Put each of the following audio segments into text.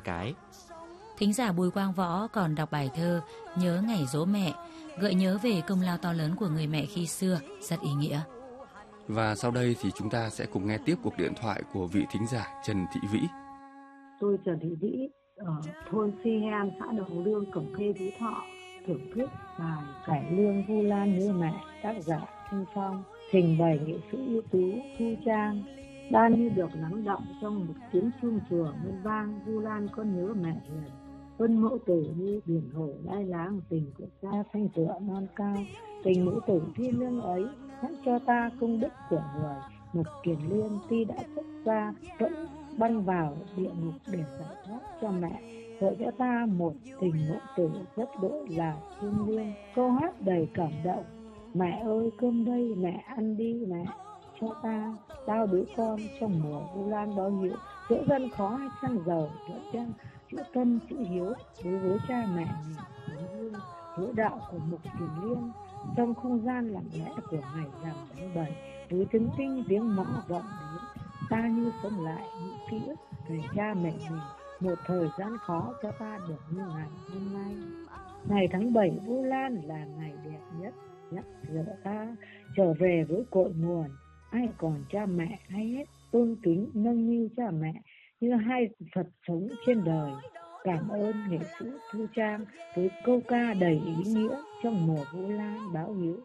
cái. Thính giả Bùi Quang Võ còn đọc bài thơ Nhớ ngày giỗ mẹ, gợi nhớ về công lao to lớn của người mẹ khi xưa, rất ý nghĩa. Và sau đây thì chúng ta sẽ cùng nghe tiếp cuộc điện thoại của vị thính giả Trần Thị Vĩ. Tôi Trần Thị Vĩ ở thôn Si Hen, xã Đồng Lương, Cẩm Khê, Phú Thọ, thưởng thức bài Cải Lương Vu Lan Nhớ Mẹ, tác giả Thanh Phong, trình bày nghệ sĩ ưu tú Thu Trang. Đan như được lắng động trong một tiếng chuông chùa ngân vang, Vu Lan có nhớ mẹ hiền. Vân mẫu tử như biển hồ lai láng, tình của cha thanh tựa non cao. Tình mẫu tử thiên lương ấy nhắc cho ta công đức của người. Mục Kiền Liên tuy đã xuất gia vẫn băng vào địa ngục để giải thoát cho mẹ, gợi cho ta một tình mẫu tử rất độ là thiêng liêng. Câu hát đầy cảm động: mẹ ơi cơm đây, mẹ ăn đi mẹ, cho ta bao đứa con trong mùa Vu Lan báo hiếu. Giữa dân khó hay sang giàu, chữ tân chữ hiếu đối với cha mẹ mình, hữu đạo của Mục Kiền Liên. Trong không gian lặng lẽ của ngày rằm tháng 7, với tiếng tinh tiếng mõ vọng đến, ta như sống lại những ký ức về cha mẹ mình, một thời gian khó cho ta được như ngày hôm nay. Ngày tháng 7 Vu Lan là ngày đẹp nhất, nhắc nhở ta trở về với cội nguồn. Ai còn cha mẹ hay hết, tôn kính nâng niu cha mẹ như hai Phật sống trên đời. Cảm ơn nghệ sĩ Thu Trang với câu ca đầy ý nghĩa trong mùa Vu Lan báo hiếu.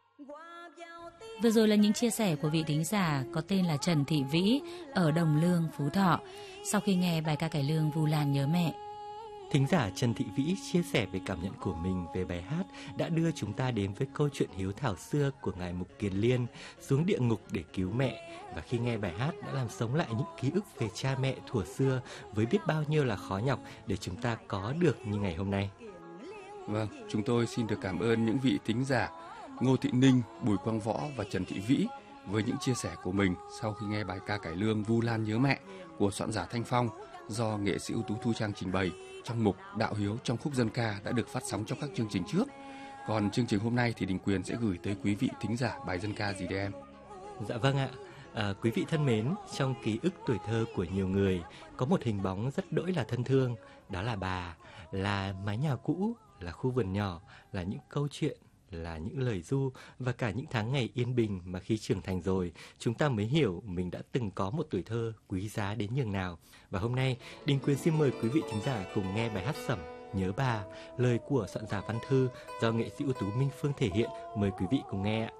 Vừa rồi là những chia sẻ của vị thính giả có tên là Trần Thị Vĩ ở Đồng Lương, Phú Thọ, sau khi nghe bài ca cải lương Vu Lan Nhớ Mẹ. Thính giả Trần Thị Vĩ chia sẻ về cảm nhận của mình về bài hát đã đưa chúng ta đến với câu chuyện hiếu thảo xưa của ngài Mục Kiền Liên xuống địa ngục để cứu mẹ, và khi nghe bài hát đã làm sống lại những ký ức về cha mẹ thuở xưa với biết bao nhiêu là khó nhọc để chúng ta có được như ngày hôm nay. Vâng, chúng tôi xin được cảm ơn những vị thính giả Ngô Thị Ninh, Bùi Quang Võ và Trần Thị Vĩ với những chia sẻ của mình sau khi nghe bài ca cải lương Vu Lan Nhớ Mẹ của soạn giả Thanh Phong do nghệ sĩ ưu tú Thu Trang trình bày trong mục Đạo Hiếu trong khúc dân ca đã được phát sóng trong các chương trình trước. Còn chương trình hôm nay thì Đình Quyền sẽ gửi tới quý vị thính giả bài dân ca gì đây em? Dạ vâng ạ. Quý vị thân mến, trong ký ức tuổi thơ của nhiều người có một hình bóng rất đỗi là thân thương, đó là bà, là mái nhà cũ, là khu vườn nhỏ, là những câu chuyện, là những lời ru và cả những tháng ngày yên bình mà khi trưởng thành rồi chúng ta mới hiểu mình đã từng có một tuổi thơ quý giá đến nhường nào. Và hôm nay Đình Quyền xin mời quý vị thính giả cùng nghe bài hát Sẩm Nhớ Bà, lời của soạn giả Văn Thư do nghệ sĩ ưu tú Minh Phương thể hiện. Mời quý vị cùng nghe ạ.